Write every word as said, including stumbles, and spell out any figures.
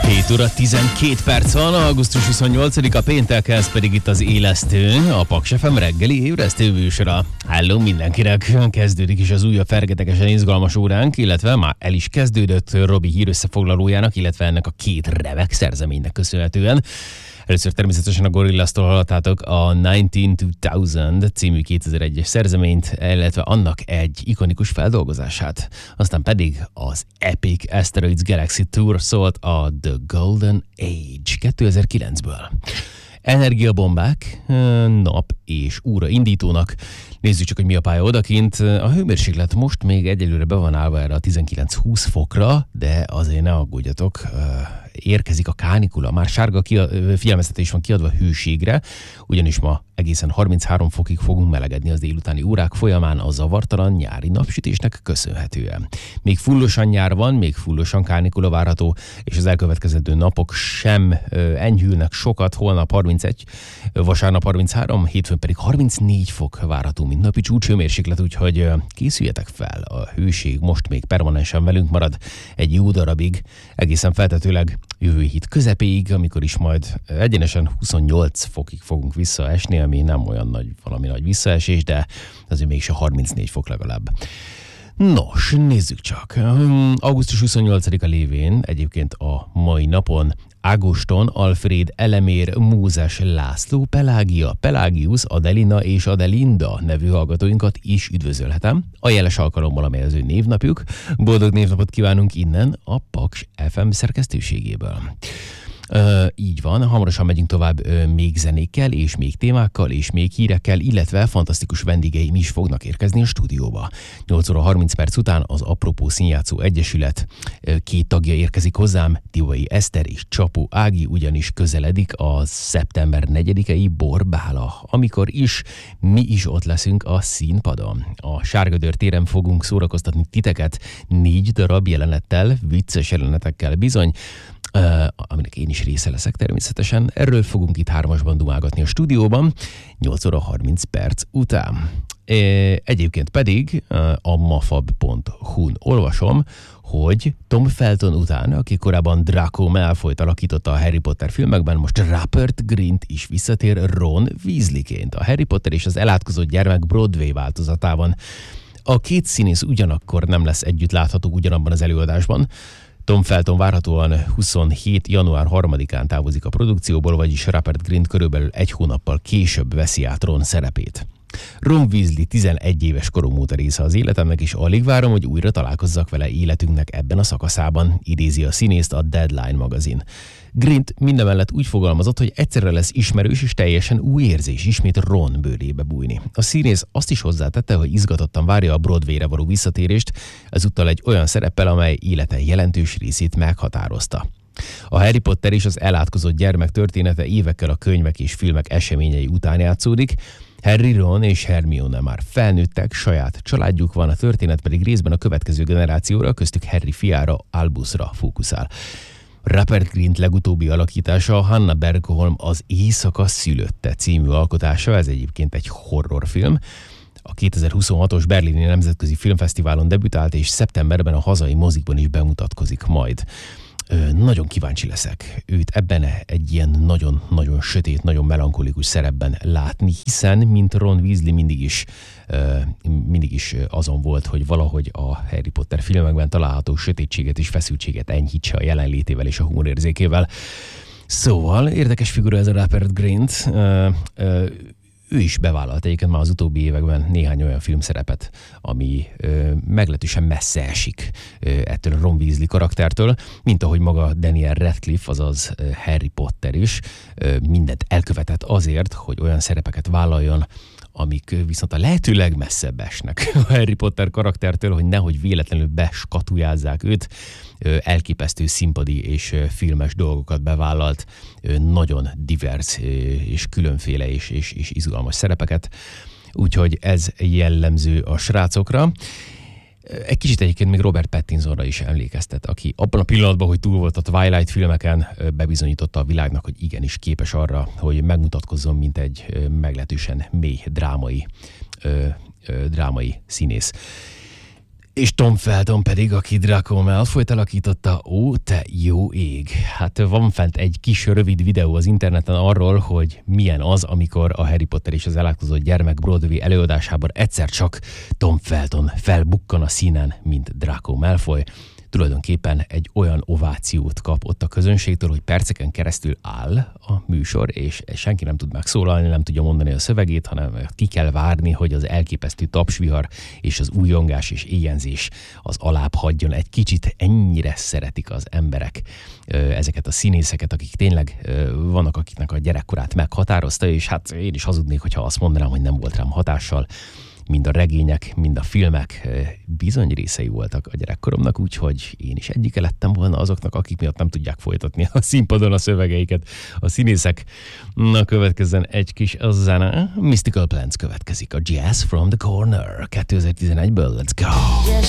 hét óra tizenkét perc van, augusztus huszonnyolcadika péntek, ez pedig itt az Élesztő, a Paks ef em reggeli ébresztő műsora. Hello mindenkinek, kezdődik is az újabb fergetegesen izgalmas óránk, illetve már el is kezdődött Robi hírösszefoglalójának, illetve ennek a két remek szerzeménynek köszönhetően. Először természetesen a Gorillaztól hallottátok a ezerkétszáz című kétezer-egyes szerzeményt, illetve annak egy ikonikus feldolgozását. Aztán pedig az Epic Asteroids Galaxy Tour szólt a The Golden Age kétezer-kilencből. Energiabombák, nap és óra indítónak. Nézzük csak, hogy mi a pálya odakint. A hőmérséklet most még egyelőre be van állva erre a tizenkilenc-húsz fokra, de azért ne aggódjatok, érkezik a kánikula. Már sárga kia- figyelmeztetés van kiadva hőségre, ugyanis ma egészen harminchárom fokig fogunk melegedni az délutáni órák folyamán a zavartalan nyári napsütésnek köszönhetően. Még fullosan nyár van, még fullosan kánikula várható, és az elkövetkezendő napok sem ö, enyhülnek sokat. Holnap harmincegy, vasárnap harminchárom, hétfőn pedig harmincnégy fok várható, mint napi csúcshőmérséklet, úgyhogy ö, készüljetek fel. A hőség most még permanensen velünk marad egy jó darabig, egészen feltetőleg jövő hét közepéig, amikor is majd egyenesen huszonnyolc fokig fogunk visszaesni, ami nem olyan nagy, valami nagy visszaesés, de azért mégis a harmincnégy fok legalább. Nos, nézzük csak. augusztus huszonnyolcadika lévén egyébként a mai napon Ágoston, Alfred, Elemér, Mózes, László, Pelágia, Pelágius, Adelina és Adelinda nevű hallgatóinkat is üdvözölhetem a jeles alkalommal, amely az ő névnapjuk. Boldog névnapot kívánunk innen a Paks ef em szerkesztőségéből. Uh, így van, hamarosan megyünk tovább uh, még zenékkel, és még témákkal, és még hírekkel, illetve fantasztikus vendégeim is fognak érkezni a stúdióba. nyolc óra harminc perc után az Apropó Színjátszó Egyesület uh, két tagja érkezik hozzám, Tivai Eszter és Csapó Ági, ugyanis közeledik a szeptember negyedikei borbála, amikor is mi is ott leszünk a színpadon. A Sárgadőr téren fogunk szórakoztatni titeket négy darab jelenettel, vicces jelenetekkel bizony, Uh, aminek én is része leszek természetesen. Erről fogunk itt hármasban dumálgatni a stúdióban, nyolc óra harminc perc után. E, egyébként pedig uh, a mafab pont hu-n olvasom, hogy Tom Felton után, aki korábban Draco Malfoyt alakította a Harry Potter filmekben, most Rupert Grint is visszatér Ron Weasleyként. A Harry Potter és az elátkozott gyermek Broadway változatában. A két színész ugyanakkor nem lesz együtt látható ugyanabban az előadásban. Tom Felton várhatóan huszonhét január harmadikán távozik a produkcióból, vagyis Rupert Grint körülbelül egy hónappal később veszi át Ron szerepét. Ron Weasley tizenegy éves korom óta része az életemnek, és alig várom, hogy újra találkozzak vele életünknek ebben a szakaszában, idézi a színészt a Deadline magazin. Grint mindemellett úgy fogalmazott, hogy egyszerre lesz ismerős és teljesen új érzés ismét Ron bőrébe bújni. A színész azt is hozzátette, hogy izgatottan várja a Broadwayre való visszatérést, ezúttal egy olyan szereppel, amely élete jelentős részét meghatározta. A Harry Potter és az elátkozott gyermek története évekkel a könyvek és filmek eseményei után játszódik. Harry, Ron és Hermione már felnőttek, saját családjuk van, a történet pedig részben a következő generációra, köztük Harry fiára, Albusra fókuszál. Rupert Grint legutóbbi alakítása a Hannah Bergholm Az éjszaka szülötte című alkotása, ez egyébként egy horrorfilm. A kétezer-huszonhatos Berlini Nemzetközi Filmfesztiválon debütált, és szeptemberben a hazai mozikban is bemutatkozik majd. Ö, nagyon kíváncsi leszek őt ebben egy ilyen nagyon-nagyon sötét, nagyon melankolikus szerepben látni, hiszen, mint Ron Weasley mindig is, ö, mindig is azon volt, hogy valahogy a Harry Potter filmekben található sötétséget és feszültséget enyhítse a jelenlétével és a humorérzékével. Szóval érdekes figura ez a Rupert Grint. Ö, ö, Ő is bevállalt egyébként már az utóbbi években néhány olyan filmszerepet, ami ö, meglehetősen messze esik ö, ettől a Ron Weasley karaktertől, mint ahogy maga Daniel Radcliffe, azaz ö, Harry Potter is ö, mindent elkövetett azért, hogy olyan szerepeket vállaljon, amik viszont a lehető legmesszebb esnek a Harry Potter karaktertől, hogy nehogy véletlenül beskatujázzák őt. Elképesztő színpadi és filmes dolgokat bevállalt, nagyon divers és különféle és, és, és izgalmas szerepeket, úgyhogy ez jellemző a srácokra. Egy kicsit egyébként még Robert Pattinsonra is emlékeztet, aki abban a pillanatban, hogy túl volt a Twilight filmeken, bebizonyította a világnak, hogy igenis képes arra, hogy megmutatkozzon, mint egy meglehetősen mély drámai, drámai színész. És Tom Felton pedig, aki Draco Malfoyt alakította, ó, te jó ég. Hát van fent egy kis rövid videó az interneten arról, hogy milyen az, amikor a Harry Potter és az elátkozott gyermek Broadway előadásában egyszer csak Tom Felton felbukkan a színen, mint Draco Malfoy. Tulajdonképpen egy olyan ovációt kap ott a közönségtől, hogy perceken keresztül áll a műsor, és senki nem tud megszólalni, nem tudja mondani a szövegét, hanem ki kell várni, hogy az elképesztő tapsvihar és az újongás és éjjenzés az alább hagyjon. Egy kicsit ennyire szeretik az emberek ezeket a színészeket, akik tényleg vannak, akiknek a gyerekkorát meghatározta, és hát én is hazudnék, hogyha azt mondanám, hogy nem volt rám hatással. Mind a regények, mind a filmek bizony részei voltak a gyerekkoromnak, úgyhogy én is egyike lettem volna azoknak, akik miatt nem tudják folytatni a színpadon a szövegeiket. A színészek, na következzen egy kis zene. Mystical Plants következik, a Jazz from the Corner kétezer-tizenegyből. Let's go!